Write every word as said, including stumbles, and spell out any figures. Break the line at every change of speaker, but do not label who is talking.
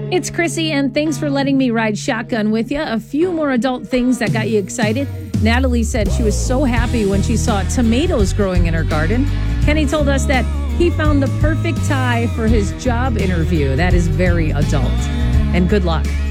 It's Chrissy, and thanks for letting me ride shotgun with you. A few more adult things that got you excited. Natalie said she was so happy when she saw tomatoes growing in her garden. Kenny told us that he found the perfect tie for his job interview. That is very adult. And good luck.